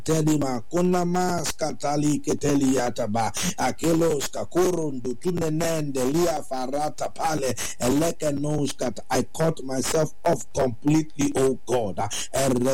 Telima kunama skatali keteli yataba akelos kakurundu tunenende lia farata pale eleke nos kat. I cut myself off completely, oh God.